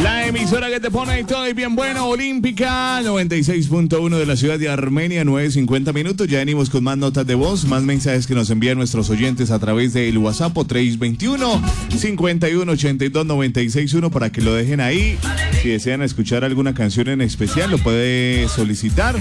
La emisora que te pone todo y bien bueno, Olímpica 96.1 de la ciudad de Armenia, 9:50 minutos. Ya venimos con más notas de voz, más mensajes que nos envían nuestros oyentes a través del WhatsApp 321-5182-961 para que lo dejen ahí. Si desean escuchar alguna canción en especial, lo puede solicitar.